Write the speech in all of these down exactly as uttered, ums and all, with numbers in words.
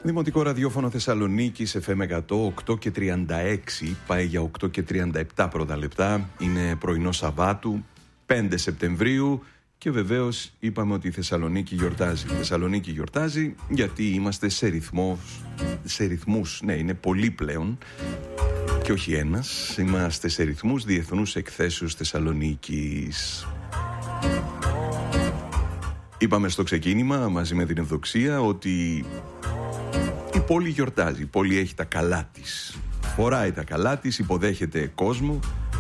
Δημοτικό ραδιόφωνο Θεσσαλονίκης, εφ εμ εκατό οκτώ και τριάντα έξι, πάει για οκτώ και τριάντα επτά πρώτα λεπτά. Είναι πρωινό Σαββάτου, πέντε Σεπτεμβρίου, και βεβαίως είπαμε ότι η Θεσσαλονίκη γιορτάζει. Η Θεσσαλονίκη γιορτάζει γιατί είμαστε σε ρυθμός, σε ρυθμούς, ναι, είναι πολύ πλέον, και όχι ένας. Είμαστε σε ρυθμούς διεθνούς εκθέσεως Θεσσαλονίκης. Είπαμε στο ξεκίνημα μαζί με την Ευδοξία ότι η πόλη γιορτάζει, η πόλη έχει τα καλά της, φοράει τα καλά της, υποδέχεται κόσμο.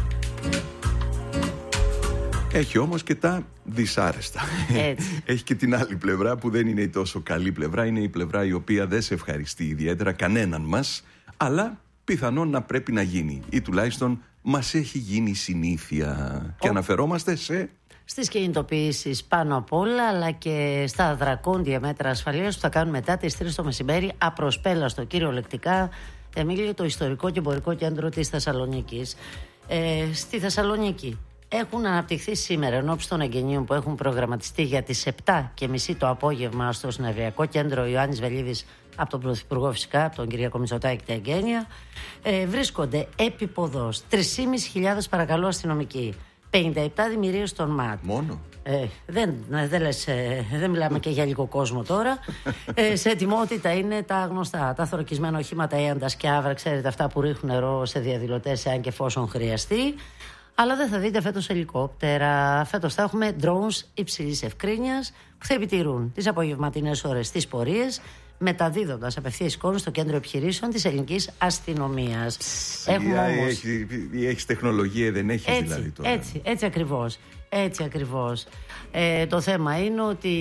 Έχει όμως και τα δυσάρεστα. Έχει και την άλλη πλευρά που δεν είναι η τόσο καλή πλευρά. Είναι η πλευρά η οποία δεν σε ευχαριστεί ιδιαίτερα κανέναν μας, αλλά πιθανόν να πρέπει να γίνει, ή τουλάχιστον μας έχει γίνει συνήθεια. Ο... Και αναφερόμαστε σε... στις κινητοποιήσεις πάνω απ' όλα, αλλά και στα δρακόντια μέτρα ασφαλείας που θα κάνουν μετά τις τρεις το μεσημέρι, απροσπέλαστο κυριολεκτικά, Εμίλιο, το ιστορικό και εμπορικό κέντρο της Θεσσαλονίκης. Ε, στη Θεσσαλονίκη έχουν αναπτυχθεί σήμερα, ενώπιση των εγγενείων που έχουν προγραμματιστεί για τις επτά και μισή το απόγευμα στο Συνεδριακό Κέντρο Ιωάννης Βελίδης, από τον Πρωθυπουργό φυσικά, από τον Κυριάκο Μητσοτάκη, τα εγγένεια, ε, βρίσκονται επί ποδός τρεις χιλιάδες πεντακόσιοι παρακαλώ αστυνομικοί, πενήντα επτά δημιουργίες στον ΜΑΤ. Μόνο. Ε, δεν, δεν, λες, ε, δεν μιλάμε και για λίγο κόσμο τώρα. Ε, σε ετοιμότητα είναι τα γνωστά, τα θωρακισμένα οχήματα Έαντας και Άβρα, ξέρετε, αυτά που ρίχνουν νερό σε διαδηλωτές εάν και εφόσον χρειαστεί. Αλλά δεν θα δείτε φέτος ελικόπτερα. Φέτος θα έχουμε drones υψηλής ευκρίνειας που θα επιτηρούν τις απογευματινές ώρες τις πορείες, μεταδίδοντας απευθείας εικόνες στο κέντρο επιχειρήσεων της ελληνικής αστυνομίας. Έχουμε όμως... Έχει, έχεις τεχνολογία, δεν έχεις έτσι, δηλαδή τώρα. Έτσι, έτσι ακριβώς. Έτσι ακριβώς. Ε, το θέμα είναι ότι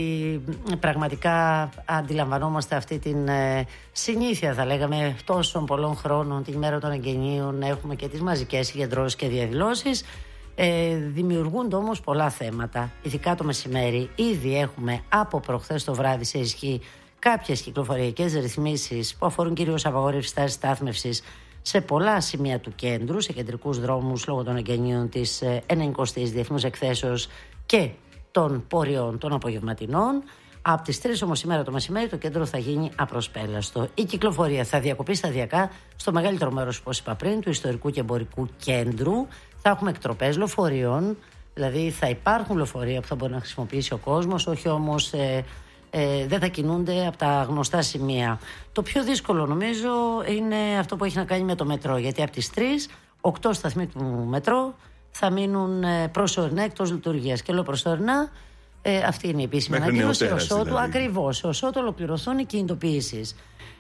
πραγματικά αντιλαμβανόμαστε αυτή την ε, συνήθεια, θα λέγαμε, τόσων πολλών χρόνων, την ημέρα των εγγενείων, έχουμε και τις μαζικές συγκεντρώσεις και διαδηλώσεις. Ε, δημιουργούνται όμως πολλά θέματα, ειδικά το μεσημέρι. Ήδη έχουμε από προχθές το βράδυ σε ισχύ κάποιες κυκλοφοριακές ρυθμίσεις που αφορούν κυρίως απαγόρευση στάσης στάθμευσης σε πολλά σημεία του κέντρου, σε κεντρικούς δρόμους, λόγω των εγγενείων της ενενηκοστής Διεθνούς Εκθέσεως και των πόριων των απογευματινών. Από τις τρεις όμως σήμερα το μεσημέρι το κέντρο θα γίνει απροσπέλαστο. Η κυκλοφορία θα διακοπεί σταδιακά στο μεγαλύτερο μέρος, όπως είπα πριν, του ιστορικού και εμπορικού κέντρου. Θα έχουμε εκτροπές λεωφορείων, δηλαδή θα υπάρχουν λεωφορεία που θα μπορεί να χρησιμοποιήσει ο κόσμος, όχι όμως... Ε, Ε, δεν θα κινούνται από τα γνωστά σημεία. Το πιο δύσκολο νομίζω είναι αυτό που έχει να κάνει με το μετρό, γιατί από τις τρεις, οκτώ σταθμοί του μετρό θα μείνουν ε, προσωρινά εκτός λειτουργίας. Και λέω προσωρινά, ε, αυτή είναι η επίσημη ανακοίνωση. Ωστότου, δηλαδή. Ακριβώς, ωστότου ολοκληρωθούν οι κινητοποιήσεις.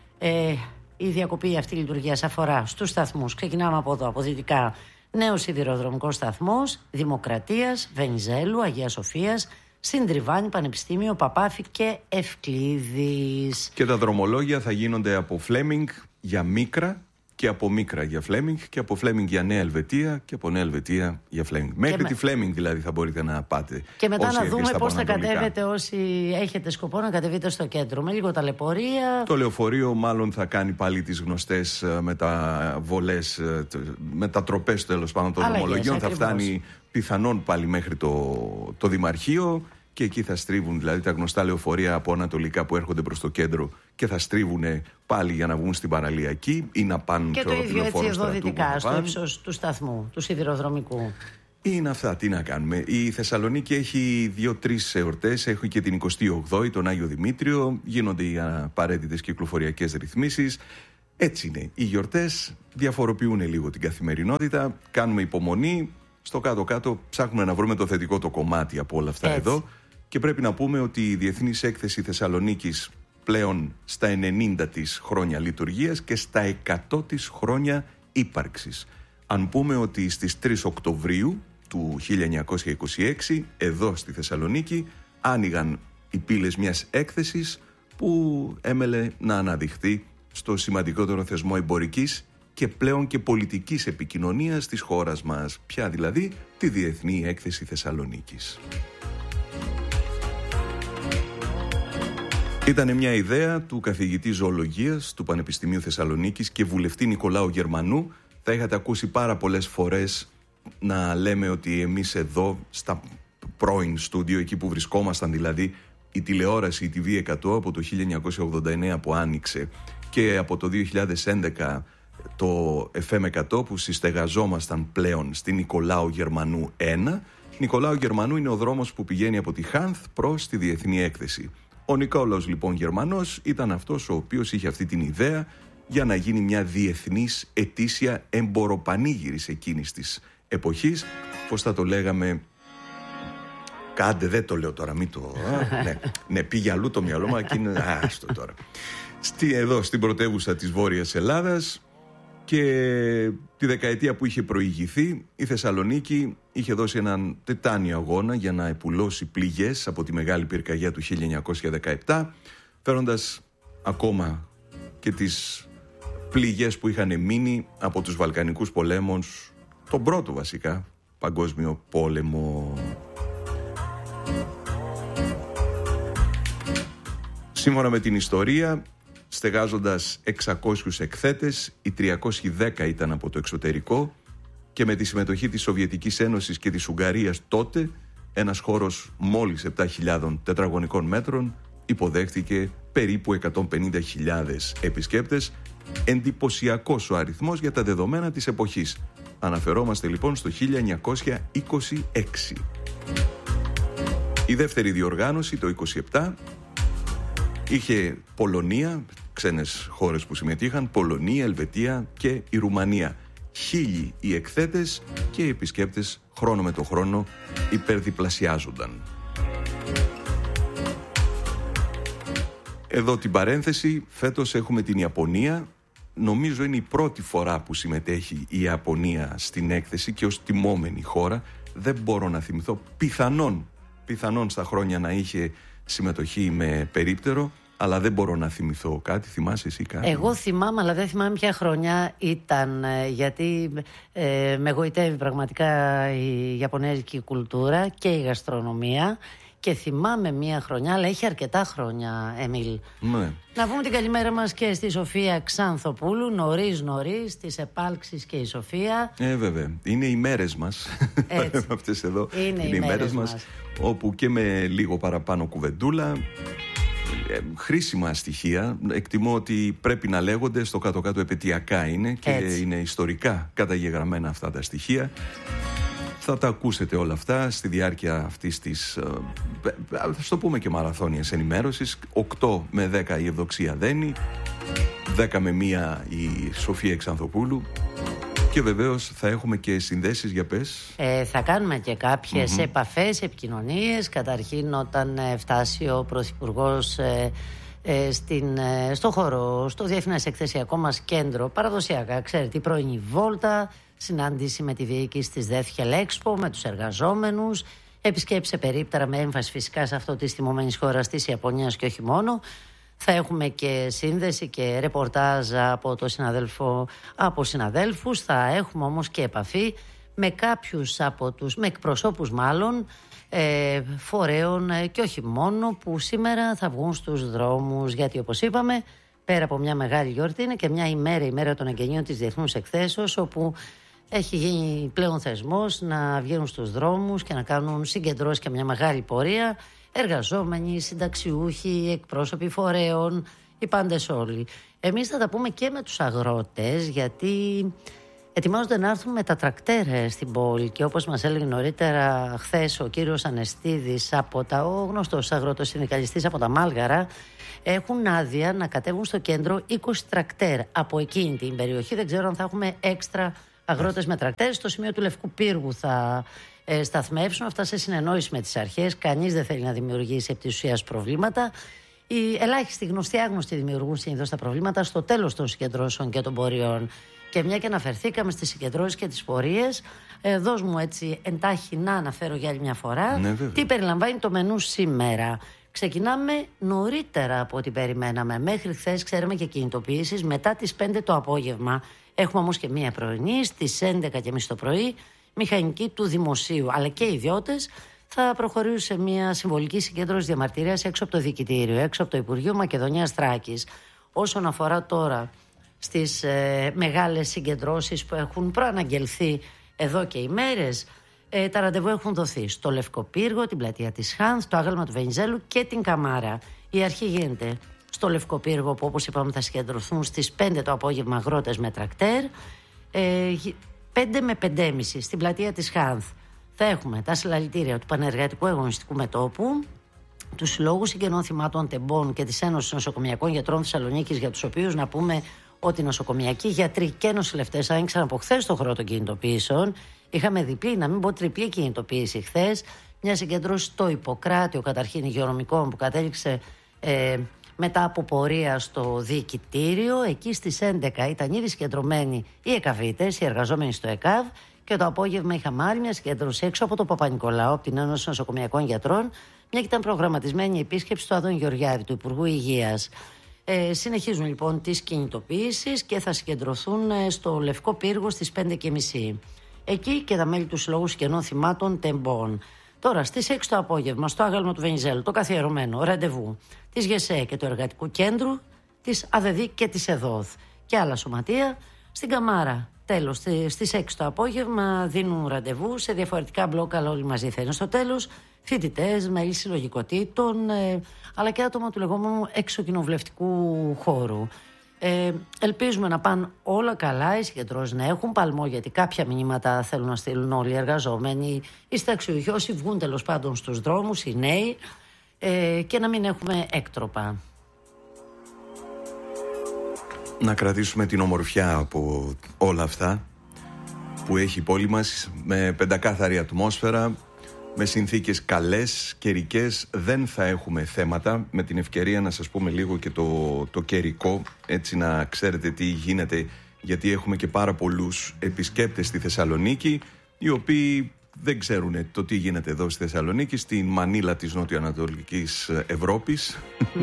Ε, η διακοπή αυτή λειτουργίας αφορά στους σταθμούς. Ξεκινάμε από εδώ, από δυτικά. Νέος σιδηροδρομικός σταθμός Δημοκρατίας, Βενιζέλου, Αγίας Σοφίας, Συντριβάνη, Πανεπιστήμιο, Παπάφη και Ευκλήδης. Και τα δρομολόγια θα γίνονται από Φλέμινγκ για Μίκρα και από Μίκρα για Φλέμινγκ και από Φλέμινγκ για Νέα Ελβετία και από Νέα Ελβετία για Φλέμινγκ. Μέχρι με... τη Φλέμινγκ δηλαδή θα μπορείτε να πάτε. Και μετά να δούμε πώς θα κατέβετε όσοι έχετε σκοπό να κατεβείτε στο κέντρο. Με λίγο ταλαιπωρία. Το λεωφορείο μάλλον θα κάνει πάλι τις γνωστές μεταβολές, μετατροπές τέλος πάντων των δρομολογιών. Θα φτάνει πιθανόν πάλι μέχρι το, το Δημαρχείο, και εκεί θα στρίβουν δηλαδή τα γνωστά λεωφορεία από ανατολικά που έρχονται προς το κέντρο και θα στρίβουν πάλι για να βγουν στην παραλιακή ή να πάνε και το ίδιο έτσι εδώ δυτικά, στο ύψος του σταθμού, του σιδηροδρομικού. Είναι αυτά, τι να κάνουμε. Η Θεσσαλονίκη έχει δύο-τρεις εορτές. Έχει και την εικοστή όγδοη, τον Άγιο Δημήτριο. Γίνονται οι απαραίτητες κυκλοφοριακές ρυθμίσεις. Έτσι είναι. Οι γιορτές διαφοροποιούν λίγο την καθημερινότητα. Κάνουμε υπομονή. Στο κάτω-κάτω ψάχνουμε να βρούμε το θετικό το κομμάτι από όλα αυτά. Έτσι. Εδώ. Και πρέπει να πούμε ότι η Διεθνής Έκθεση Θεσσαλονίκης πλέον στα ενενήντα της χρόνια λειτουργίας και στα εκατό της χρόνια ύπαρξης. Αν πούμε ότι στις τρεις Οκτωβρίου του χίλια εννιακόσια είκοσι έξι εδώ στη Θεσσαλονίκη άνοιγαν οι πύλες μιας έκθεσης που έμελε να αναδειχθεί στο σημαντικότερο θεσμό εμπορικής και πλέον και πολιτικής επικοινωνίας της χώρας μας. Ποια δηλαδή? Τη Διεθνή Έκθεση Θεσσαλονίκης. Ήταν μια ιδέα του καθηγητή ζωολογίας του Πανεπιστημίου Θεσσαλονίκης και βουλευτή Νικολάου Γερμανού. Θα είχατε ακούσει πάρα πολλές φορές να λέμε ότι εμείς εδώ στα πρώην στούντιο, εκεί που βρισκόμασταν δηλαδή η τηλεόραση, η τι βι εκατό από το χίλια εννιακόσια ογδόντα εννέα που άνοιξε και από το δύο χιλιάδες έντεκα το εφ εμ εκατό που συστεγαζόμασταν πλέον στην Νικολάου Γερμανού ένα. Νικολάου Γερμανού είναι ο δρόμος που πηγαίνει από τη Χάνθ προς τη Διεθνή Έκθεση. Ο Νικόλαος λοιπόν Γερμανός ήταν αυτός ο οποίος είχε αυτή την ιδέα για να γίνει μια διεθνής ετήσια εμποροπανήγυρης εκείνης της εποχής. Πώς θα το λέγαμε, κάντε δεν το λέω τώρα, μην το... Α, ναι, ναι, πήγε αλλού το μυαλό μου, εκείνο... Άστο τώρα. Στη, εδώ στην πρωτεύουσα της Βόρειας Ελλάδας και τη δεκαετία που είχε προηγηθεί, η Θεσσαλονίκη είχε δώσει έναν τετάνιο αγώνα για να επουλώσει πληγές από τη Μεγάλη Πυρκαγιά του χίλια εννιακόσια δεκαεπτά, φέροντας ακόμα και τις πληγές που είχαν μείνει από τους Βαλκανικούς πολέμους, τον πρώτο βασικά παγκόσμιο πόλεμο. Σύμφωνα με την ιστορία, στεγάζοντας εξακόσιους εκθέτες, οι τριακόσιοι δέκα ήταν από το εξωτερικό και με τη συμμετοχή της Σοβιετικής Ένωσης και της Ουγγαρίας τότε, ένας χώρος μόλις επτά χιλιάδες τετραγωνικών μέτρων υποδέχτηκε περίπου εκατόν πενήντα χιλιάδες επισκέπτες, εντυπωσιακός ο αριθμός για τα δεδομένα της εποχής. Αναφερόμαστε λοιπόν στο χίλια εννιακόσια είκοσι έξι. Η δεύτερη διοργάνωση το είκοσι επτά είχε Πολωνία, ξένες χώρες που συμμετείχαν, Πολωνία, Ελβετία και η Ρουμανία. Χίλιοι οι εκθέτες και οι επισκέπτες χρόνο με το χρόνο υπερδιπλασιάζονταν. Εδώ την παρένθεση, φέτος έχουμε την Ιαπωνία. Νομίζω είναι η πρώτη φορά που συμμετέχει η Ιαπωνία στην έκθεση και ως τιμόμενη χώρα. Δεν μπορώ να θυμηθώ, πιθανόν, πιθανόν στα χρόνια να είχε συμμετοχή με περίπτερο, αλλά δεν μπορώ να θυμηθώ κάτι. Θυμάσαι εσύ κάτι? Εγώ θυμάμαι, αλλά δεν θυμάμαι ποια χρονιά ήταν, γιατί ε, με γοητεύει πραγματικά η Ιαπωνέζικη κουλτούρα και η γαστρονομία. Και θυμάμαι μία χρονιά, αλλά έχει αρκετά χρόνια, Εμίλ. Ναι. Να πούμε την καλημέρα μας και στη Σοφία Ξανθοπούλου, νωρίς νωρίς, της επάλξης και η Σοφία. Ε, βέβαια. Είναι οι μέρες μας. Αυτές εδώ είναι, είναι οι, οι μέρες μας, μας. Όπου και με λίγο παραπάνω κουβεντούλα, ε, χρήσιμα στοιχεία. Εκτιμώ ότι πρέπει να λέγονται, στο κάτω-κάτω επαιτειακά είναι και έτσι. Είναι ιστορικά καταγεγραμμένα αυτά τα στοιχεία. Θα τα ακούσετε όλα αυτά στη διάρκεια αυτής της, θα το πούμε και μαραθώνιας ενημέρωσης. οκτώ με δέκα η Ευδοξία Δένη, δέκα με μία η Σοφία Ξανθοπούλου. Και βεβαίως θα έχουμε και συνδέσεις, για πες. Ε, θα κάνουμε και κάποιες mm-hmm. επαφές, επικοινωνίες. Καταρχήν όταν φτάσει ο Πρωθυπουργός ε, ε, στην, ε, στο χώρο, στο Διεθνές Εκθεσιακό μας κέντρο, παραδοσιακά, ξέρετε, η πρώην Βόλτα, συνάντηση με τη διοίκηση της ΔΕΘ Expo, με τους εργαζόμενους, επισκέψεις περίπτερα με έμφαση φυσικά σε αυτό της τιμωμένης χώρας της Ιαπωνίας και όχι μόνο. Θα έχουμε και σύνδεση και ρεπορτάζ από, το συναδέλφο, από συναδέλφους. Θα έχουμε όμως και επαφή με κάποιους από τους, με εκπροσώπους μάλλον, ε, φορέων ε, και όχι μόνο, που σήμερα θα βγουν στους δρόμους. Γιατί όπως είπαμε, πέρα από μια μεγάλη γιορτή, είναι και μια ημέρα, ημέρα των εγγενείων της Διεθνούς Εκθέσεως, όπου έχει γίνει πλέον θεσμός να βγαίνουν στους δρόμους και να κάνουν συγκεντρώσεις και μια μεγάλη πορεία εργαζόμενοι, συνταξιούχοι, εκπρόσωποι φορέων, οι πάντες όλοι. Εμείς θα τα πούμε και με τους αγρότες, γιατί ετοιμάζονται να έρθουν με τα τρακτέρ στην πόλη και όπως μας έλεγε νωρίτερα χθες ο κύριος Ανεστίδης, από τα, ο γνωστός αγροτοσυνδικαλιστής από τα Μάλγαρα, έχουν άδεια να κατέβουν στο κέντρο είκοσι τρακτέρ από εκείνη την περιοχή. Δεν ξέρω αν θα έχουμε έξτρα αγρότες με τρακτέρ. Στο σημείο του Λευκού Πύργου θα ε, σταθμεύσουν. Αυτά σε συνεννόηση με τις αρχές. Κανείς δεν θέλει να δημιουργήσει επί της ουσίας προβλήματα. Οι ελάχιστοι γνωστοί άγνωστοι δημιουργούν συνήθως τα προβλήματα στο τέλος των συγκεντρώσεων και των πορείων. Και μια και αναφερθήκαμε στις συγκεντρώσεις και τις πορείες, ε, δώσ' μου έτσι εντάχει να αναφέρω για άλλη μια φορά ναι, τι περιλαμβάνει το μενού σήμερα. Ξεκινάμε νωρίτερα από ό,τι περιμέναμε. Μέχρι χθες ξέραμε και κινητοποιήσεις μετά τις πέντε το απόγευμα. Έχουμε όμως και μία πρωινή στις έντεκα και μισή το πρωί, μηχανική του Δημοσίου. Αλλά και οι ιδιώτες θα προχωρήσουν σε μία συμβολική συγκέντρωση διαμαρτυρίας έξω από το Διοικητήριο, έξω από το Υπουργείο Μακεδονίας Θράκης. Όσον αφορά τώρα στις ε, μεγάλες συγκεντρώσεις που έχουν προαναγγελθεί εδώ και ημέρες, Ε, τα ραντεβού έχουν δοθεί στο Λευκό Πύργο, την πλατεία της Χάνθ, το άγαλμα του Βενιζέλου και την Καμάρα. Η αρχή γίνεται στο Λευκό Πύργο, που όπως είπαμε θα συγκεντρωθούν στις πέντε το απόγευμα αγρότες με τρακτέρ. Ε, πέντε με πέντε και μισή στην πλατεία της Χάνθ θα έχουμε τα συλλαλητήρια του Πανεργατικού Αγωνιστικού Μετώπου, του Συλλόγου Συγγενών Θυμάτων Τεμπών και της Ένωσης Νοσοκομιακών Γιατρών Θεσσαλονίκης, για τους οποίους να πούμε ότι οι νοσοκομιακοί γιατροί και νοσηλευτές άνοιξαν από χθες το χώρο των κινητοποιήσεων. Είχαμε διπλή, να μην πω τριπλή κινητοποίηση χθες. Μια συγκέντρωση στο Ιπποκράτιο καταρχήν υγειονομικών που κατέληξε ε, μετά από πορεία στο διοικητήριο. Εκεί στις έντεκα ήταν ήδη συγκεντρωμένοι οι ΕΚΑΒΙΤΕΣ, οι εργαζόμενοι στο ΕΚΑΒ. Και το απόγευμα είχαμε άλλη μια συγκέντρωση έξω από το Παπα-Νικολάου, από την Ένωση Νοσοκομιακών Γιατρών, μια και ήταν προγραμματισμένη η επίσκεψη του Αδών Γεωργιάδη, του Υπουργού Υγείας. Ε, συνεχίζουν λοιπόν τις κινητοποιήσεις και θα συγκεντρωθούν ε, στο Λευκό Πύργο στις πέντε και μισή. Εκεί και τα μέλη του Συλλόγου Συγγενών Θυμάτων Τεμπών. Τώρα στις έξι το απόγευμα στο άγαλμα του Βενιζέλου, το καθιερωμένο ραντεβού της ΓΕΣΕ και του Εργατικού Κέντρου, της ΑΔΕΔΗ και της ΕΔΟΘ και άλλα σωματεία. Στην Καμάρα, τέλος, στις έξι το απόγευμα δίνουν ραντεβού σε διαφορετικά μπλόκα, αλλά όλοι μαζί θα είναι στο τέλος. Φοιτητές, μέλη συλλογικοτήτων, ε, αλλά και άτομα του λεγόμενου εξοκοινοβουλευτικού χώρου. Ε, ελπίζουμε να πάνε όλα καλά, οι συγκεντρώσεις να έχουν παλμό, γιατί κάποια μηνύματα θέλουν να στείλουν όλοι οι εργαζόμενοι, οι συνταξιούχοι, όσοι βγουν τέλος πάντων στους δρόμους, οι νέοι, ε, και να μην έχουμε έκτροπα. Να κρατήσουμε την ομορφιά από όλα αυτά που έχει η πόλη μας, με πεντακάθαρη ατμόσφαιρα, με συνθήκες καλές, καιρικές. Δεν θα έχουμε θέματα. Με την ευκαιρία να σας πούμε λίγο και το, το καιρικό, έτσι να ξέρετε τι γίνεται, γιατί έχουμε και πάρα πολλούς επισκέπτες στη Θεσσαλονίκη, οι οποίοι δεν ξέρουν το τι γίνεται εδώ στη Θεσσαλονίκη, στην Μανίλα της Νότιο-Ανατολικής Ευρώπης.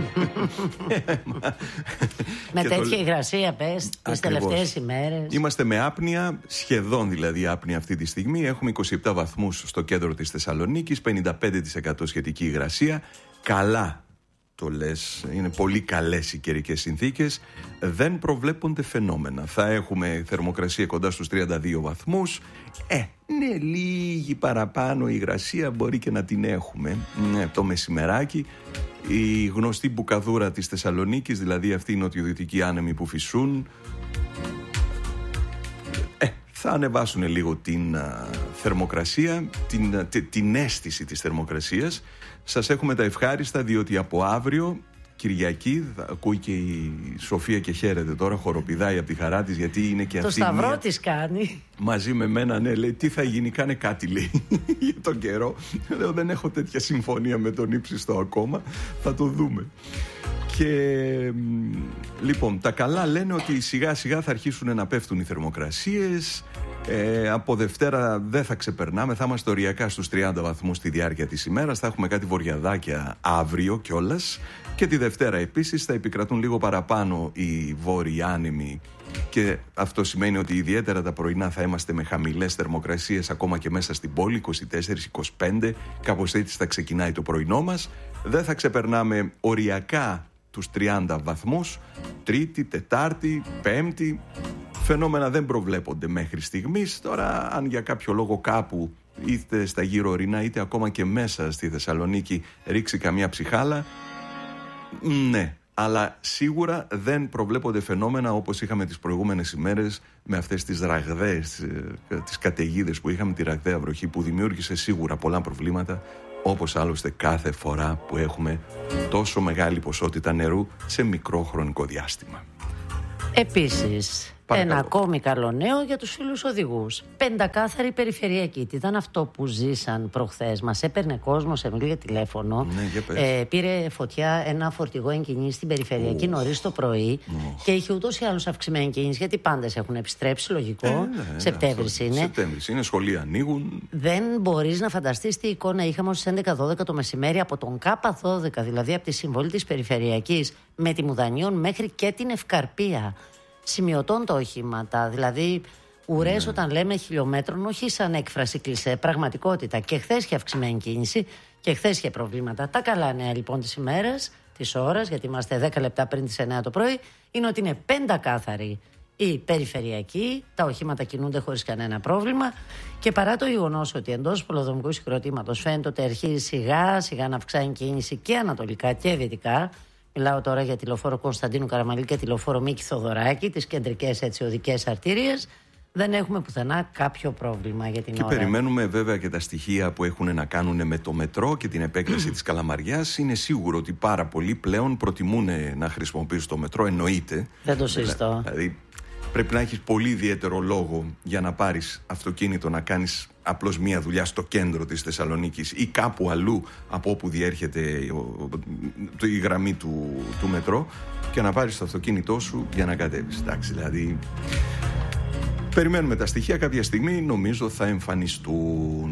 Με τέτοια το... υγρασία πες τις τελευταίες ημέρες. Είμαστε με άπνοια, σχεδόν δηλαδή άπνοια αυτή τη στιγμή. Έχουμε είκοσι επτά βαθμούς στο κέντρο της Θεσσαλονίκης, πενήντα πέντε τοις εκατό σχετική υγρασία. Καλά το λες, είναι πολύ καλές οι καιρικές συνθήκες. Δεν προβλέπονται φαινόμενα. Θα έχουμε θερμοκρασία κοντά στους τριάντα δύο βαθμούς. Ε, ναι, λίγη παραπάνω υγρασία μπορεί και να την έχουμε, ναι, το μεσημεράκι. Η γνωστή μπουκαδούρα της Θεσσαλονίκης, δηλαδή αυτοί οι νοτιοδυτικοί άνεμοι που φυσούν, ε, θα ανεβάσουν λίγο την α, θερμοκρασία, την, α, τε, την αίσθηση της θερμοκρασίας. Σας έχουμε τα ευχάριστα, διότι από αύριο Κυριακή, ακούει και η Σοφία και χαίρεται τώρα, χοροπηδάει από τη χαρά της, γιατί είναι και το αυτή. Το σταυρό μία... της κάνει. Μαζί με μένα, ναι, λέει, τι θα γίνει, κάνε κάτι, λέει, για τον καιρό. Λέω, δεν έχω τέτοια συμφωνία με τον ύψιστο ακόμα, θα το δούμε. Και λοιπόν, τα καλά λένε ότι σιγά σιγά θα αρχίσουν να πέφτουν οι θερμοκρασίες. Ε, από Δευτέρα δεν θα ξεπερνάμε, θα είμαστε οριακά στους τριάντα βαθμούς στη διάρκεια της ημέρας. Θα έχουμε κάτι βορειαδάκια αύριο κιόλας. Και τη Δευτέρα επίσης θα επικρατούν λίγο παραπάνω οι βόρειοι άνεμοι. Και αυτό σημαίνει ότι ιδιαίτερα τα πρωινά θα είμαστε με χαμηλές θερμοκρασίες ακόμα και μέσα στην πόλη, είκοσι τέσσερα είκοσι πέντε. Κάπως έτσι θα ξεκινάει το πρωινό μας. Δεν θα ξεπερνάμε οριακά τους τριάντα βαθμούς. Τρίτη, Τετάρτη, Πέμπτη. Φαινόμενα δεν προβλέπονται μέχρι στιγμής. Τώρα, αν για κάποιο λόγο κάπου, είτε στα γύρω ορεινά είτε ακόμα και μέσα στη Θεσσαλονίκη, ρίξει καμία ψυχάλα, ναι, αλλά σίγουρα δεν προβλέπονται φαινόμενα όπως είχαμε τις προηγούμενες ημέρες, με αυτές τις ραγδαίες, τις καταιγίδες που είχαμε, τη ραγδαία βροχή που δημιούργησε σίγουρα πολλά προβλήματα, όπως άλλωστε κάθε φορά που έχουμε τόσο μεγάλη ποσότητα νερού σε μικρό χρονικό διάστημα. Επίσης, παρακαλώ, ένα ακόμη καλό νέο για τους φίλους οδηγούς. Πεντακάθαρη περιφερειακή. Τι ήταν αυτό που ζήσαν προχθές? Μας έπαιρνε κόσμος, έμεινε τηλέφωνο. Ναι, ε, πήρε φωτιά ένα φορτηγό εν κινήσει στην περιφερειακή oh. νωρίς το πρωί oh. και είχε ούτως ή άλλως αυξημένη κίνηση, γιατί πάντες έχουν επιστρέψει, λογικό. Ε, ναι, Σεπτέμβρης είναι. Σεπτέμβρης είναι, σχολεία ανοίγουν. Δεν μπορείς να φανταστείς τι εικόνα είχαμε στις έντεκα δώδεκα το μεσημέρι από τον ΚΑΠΑ δώδεκα, δηλαδή από τη συμβολή της περιφερειακής, με τη Μουδανίων μέχρι και την Ευκαρπία. Σημειωτών τα οχήματα, δηλαδή ουρές, ναι, όταν λέμε χιλιόμετρων, όχι σαν έκφραση κλισέ, πραγματικότητα. Και χθες είχε αυξημένη κίνηση και χθες είχε προβλήματα. Τα καλά νέα λοιπόν της ημέρας, της ώρας, γιατί είμαστε δέκα λεπτά πριν τις εννιά το πρωί, είναι ότι είναι πεντακάθαρη ή περιφερειακή, τα οχήματα κινούνται χωρίς κανένα πρόβλημα και παρά το γεγονός ότι εντός πολεοδομικού συγκροτήματος φαίνεται ότι αρχίζει σιγά σιγά να αυξάνει κίνηση και ανατολικά και δυτικά. Μιλάω τώρα για τη λεωφόρο Κωνσταντίνου Καραμαλή και τη λεωφόρο Μίκη Θοδωράκη, τις κεντρικές έτσι οδικές αρτήριες. Δεν έχουμε πουθενά κάποιο πρόβλημα για την και ώρα. Και περιμένουμε βέβαια και τα στοιχεία που έχουν να κάνουν με το μετρό και την επέκταση της Καλαμαριάς. Είναι σίγουρο ότι πάρα πολλοί πλέον προτιμούν να χρησιμοποιήσουν το μετρό, εννοείται. Δεν το συζητώ. Δηλαδή πρέπει να έχεις πολύ ιδιαίτερο λόγο για να πάρεις αυτοκίνητο, να κάνεις απλώς μία δουλειά στο κέντρο της Θεσσαλονίκης ή κάπου αλλού από όπου διέρχεται η γραμμή του, του μετρό και να πάρεις το αυτοκίνητό σου για να κατέβεις. Εντάξει, δηλαδή περιμένουμε τα στοιχεία, κάποια στιγμή νομίζω θα εμφανιστούν.